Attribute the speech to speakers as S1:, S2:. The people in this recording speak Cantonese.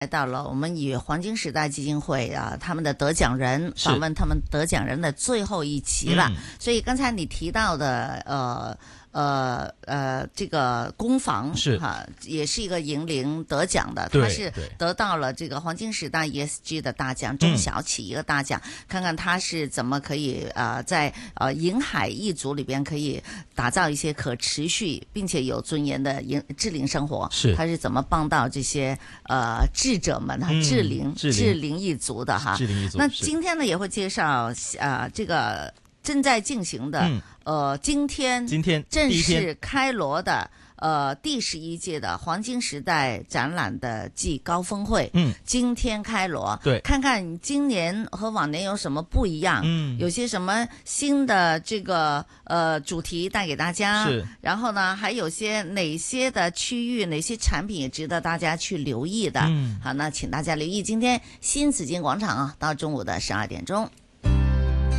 S1: 来到了我们与黄金时代基金会啊，他们的得奖人访问他们得奖人的最后一期了。所以刚才你提到的这个工坊
S2: 是
S1: 哈，也是一个银铃得奖的，
S2: 对
S1: 他是得到了这个黄金时代 ESG 的大奖，中小企业的大奖。看看他是怎么可以在银海一族里边可以打造一些可持续并且有尊严的智龄生活。
S2: 是
S1: 他是怎么帮到这些智者们哈，智龄一族的哈。
S2: 智龄一族。
S1: 那今天呢也会介绍这个正在进行的今天正式开锣的第11届的黄金时代展览的暨高峰会，今天开锣，
S2: 对，
S1: 看看今年和往年有什么不一样，有些什么新的这个主题带给大家，
S2: 是，
S1: 然后呢还有些哪些的区域哪些产品也值得大家去留意的，好，那请大家留意今天新紫金广场啊，到中午的12点钟。